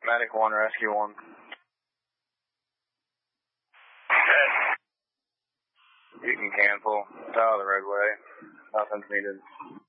Medic 1, Rescue 1. You can cancel. It's out of the roadway. Nothing's needed.